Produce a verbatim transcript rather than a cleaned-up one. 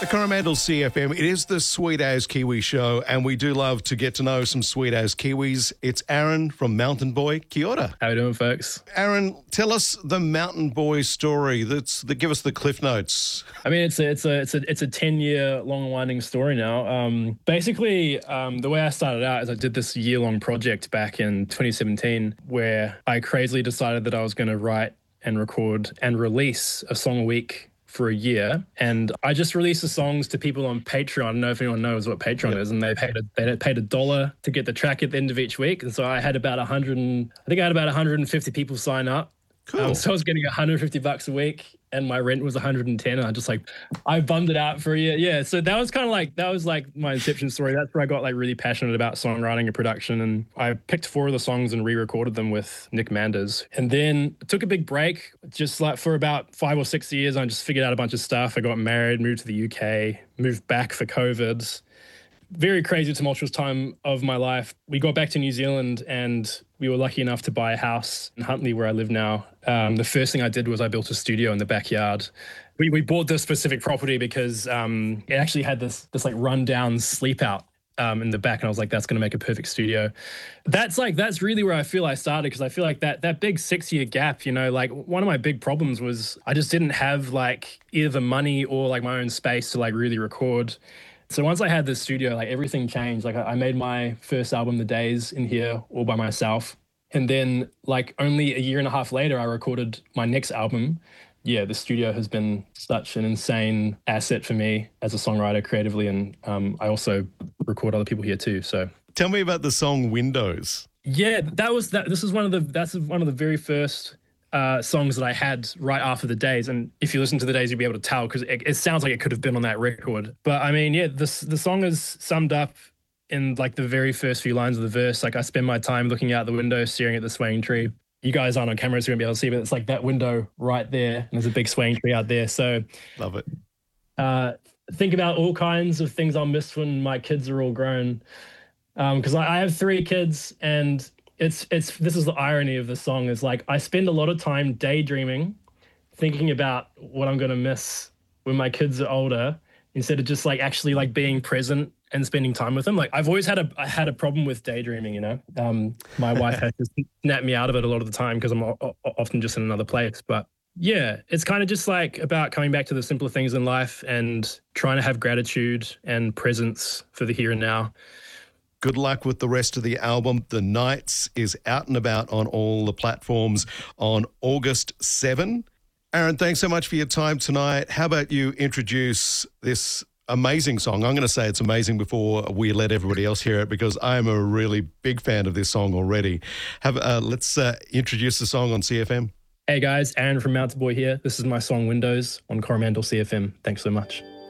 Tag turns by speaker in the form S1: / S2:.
S1: The Coromandel C F M, it is the Sweet As Kiwi show, and we do love to get to know some Sweet As Kiwis. It's Aaron from Mountain Boy. Kia ora.
S2: How you doing, folks?
S1: Aaron, tell us the Mountain Boy story. That's that. Give us the cliff notes.
S2: I mean, it's a it's a it's a it's a ten year long and winding story now. Um, basically, um, the way I started out is I did this year long project back in twenty seventeen, where I crazily decided that I was going to write and record and release a song a week for a year. And I just released the songs to people on Patreon. I don't know if anyone knows what Patreon
S1: yeah.
S2: is, and they paid a, they paid a dollar to get the track at the end of each week. And so I had about one hundred and, I think I had about one hundred fifty people sign up.
S1: Cool.
S2: Um, so I was getting one hundred fifty bucks a week, and my rent was one hundred ten. And I just like, I bummed it out for a year. Yeah. So that was kind of like, that was like my inception story. That's where I got like really passionate about songwriting and production. And I picked four of the songs and re-recorded them with Nick Manders. And then took a big break, just like for about five or six years. I just figured out a bunch of stuff. I got married, moved to the U K, moved back for COVID. Very crazy, tumultuous time of my life. We got back to New Zealand and we were lucky enough to buy a house in Huntly where I live now. Um, the first thing I did was I built a studio in the backyard. We we bought this specific property because um, it actually had this this like rundown sleep out um, in the back, and I was like, that's going to make a perfect studio. That's like that's really where I feel I started, because I feel like that that big six year gap, you know, like one of my big problems was I just didn't have like either the money or like my own space to like really record. So once I had this studio, like everything changed. Like I made my first album, The Days, in here all by myself. And then like only a year and a half later, I recorded my next album. Yeah, the studio has been such an insane asset for me as a songwriter creatively. And um, I also record other people here too. So
S1: tell me about the song Windows.
S2: Yeah, that was that. This is one of the, that's one of the very first Uh, songs that I had right after The Days. And if you listen to The Days, you'll be able to tell, because it, it sounds like it could have been on that record. But I mean, yeah, this, the song is summed up in like the very first few lines of the verse. Like, I spend my time looking out the window, staring at the swaying tree. You guys aren't on camera, so you won't be able to see, but it's like that window right there. And there's a big swaying tree out there. So
S1: love it.
S2: Uh, think about all kinds of things I'll miss when my kids are all grown. Because um, I, I have three kids, and It's it's this is the irony of the song, is like I spend a lot of time daydreaming, thinking about what I'm gonna miss when my kids are older, instead of just like actually like being present and spending time with them. Like I've always had a I had a problem with daydreaming, you know. Um, my wife has to snap me out of it a lot of the time because I'm o- often just in another place. But yeah, it's kind of just like about coming back to the simpler things in life and trying to have gratitude and presence for the here and now.
S1: Good luck with the rest of the album. The Nights is out and about on all the platforms on August seventh. Aaron, thanks so much for your time tonight. How about you introduce this amazing song? I'm going to say it's amazing before we let everybody else hear it, because I am a really big fan of this song already. Have uh, Let's uh, introduce the song on C F M.
S2: Hey guys, Aaron from Mountain Boy here. This is my song Windows on Coromandel C F M. Thanks so much.